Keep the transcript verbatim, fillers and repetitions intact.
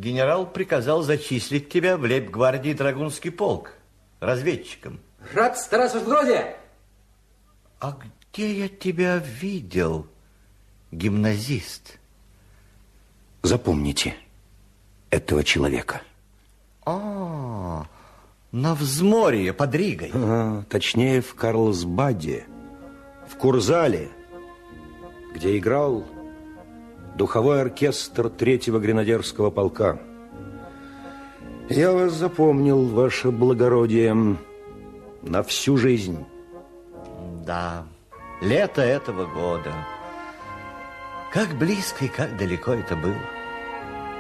генерал приказал зачислить тебя в лейб-гвардии Драгунский полк разведчиком. Рад, Тарас, ваше благородие! А где я тебя видел, гимназист? Запомните этого человека. А, на взморье под Ригой. А, точнее, в Карлсбаде, в Курзале, где играл духовой оркестр третьего гренадерского полка. Я вас запомнил, ваше благородие, на всю жизнь. Да, лето этого года. Как близко и как далеко это было.